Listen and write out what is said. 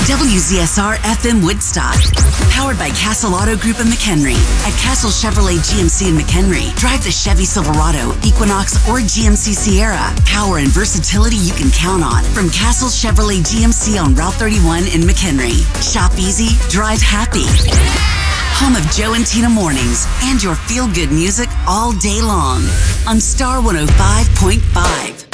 WZSR FM Woodstock. Powered by Castle Auto Group in McHenry. At Castle Chevrolet GMC in McHenry, drive the Chevy Silverado, Equinox, or GMC Sierra. Power and versatility you can count on from Castle Chevrolet GMC on Route 31 in McHenry. Shop easy, drive happy. Home of Joe and Tina mornings and your feel-good music all day long on Star 105.5.